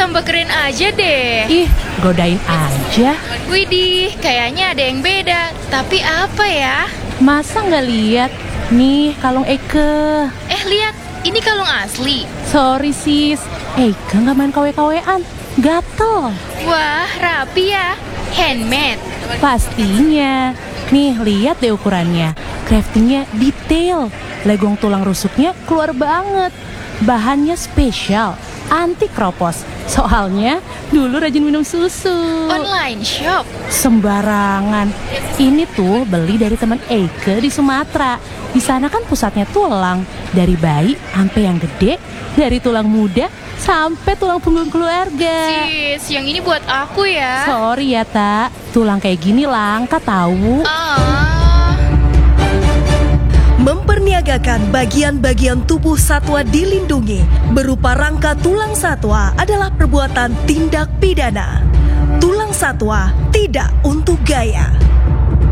tambah keren aja deh. Ih, godain aja. Widih, kayaknya ada yang beda. Tapi apa ya? Masa nggak lihat? Nih, kalung Eike. Lihat, ini kalung asli. Sorry sis, Eike nggak main KW-KWan. Gatel. Wah, rapi ya. Handmade. Pastinya. Nih, lihat deh ukurannya. Craftingnya detail. Legong tulang rusuknya keluar banget. Bahannya spesial, anti kropos. Soalnya dulu rajin minum susu. Online shop. Sembarangan. Ini tuh beli dari teman Eike di Sumatera. Di sana kan pusatnya tulang. Dari bayi sampai yang gede, dari tulang muda sampai tulang punggung keluarga. Sis, yang ini buat aku ya. Sorry ya, Tak. Tulang kayak gini langka tahu. Memperniagakan bagian-bagian tubuh satwa dilindungi berupa rangka tulang satwa adalah perbuatan tindak pidana. Tulang satwa tidak untuk gaya.